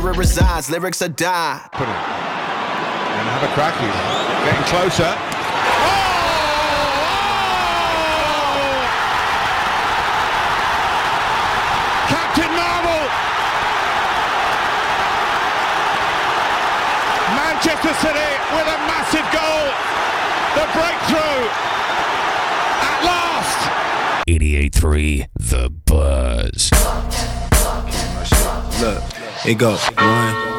it resides, lyrics are die. Put it. And have a crack. He's getting closer. Captain Marvel! Manchester City with a massive goal. The breakthrough at last. 88.3 The Buzz. Look, it go 1,